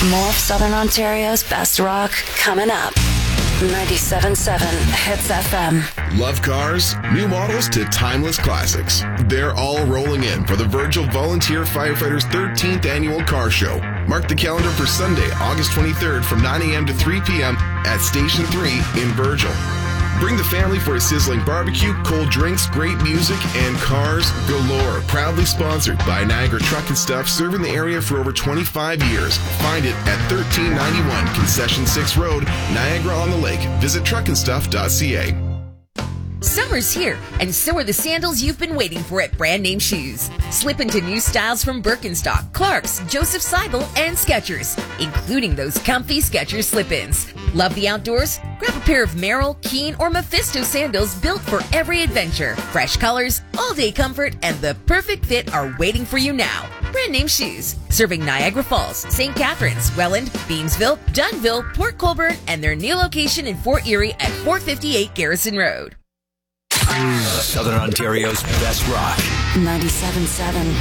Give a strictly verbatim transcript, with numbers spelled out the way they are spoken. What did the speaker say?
More of Southern Ontario's best rock coming up. ninety-seven point seven Hits F M. Love cars? New models to timeless classics. They're all rolling in for the Virgil Volunteer Firefighters thirteenth Annual Car Show. Mark the calendar for Sunday, August twenty-third from nine a.m. to three p.m. at Station three in Virgil. Bring the family for a sizzling barbecue, cold drinks, great music, and cars galore. Proudly sponsored by Niagara Truck and Stuff, serving the area for over twenty-five years. Find it at thirteen ninety-one Concession six Road, Niagara on the Lake. Visit truck and stuff dot c a. Summer's here, and so are the sandals you've been waiting for at Brand Name Shoes. Slip into new styles from Birkenstock, Clarks, Joseph Seibel, and Skechers, including those comfy Skechers slip-ins. Love the outdoors? Grab a pair of Merrill, Keen, or Mephisto sandals built for every adventure. Fresh colors, all-day comfort, and the perfect fit are waiting for you now. Brand Name Shoes, serving Niagara Falls, Saint Catharines, Welland, Beamsville, Dunnville, Port Colborne, and their new location in Fort Erie at four fifty-eight Garrison Road. Southern Ontario's best rock. ninety-seven point seven